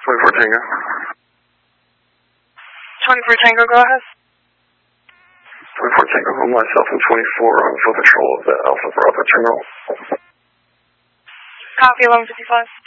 24 Tango. 24 Tango, go ahead. 24 Tango, myself and 24 on full control of the Alpha Bravo terminal. Copy 1155.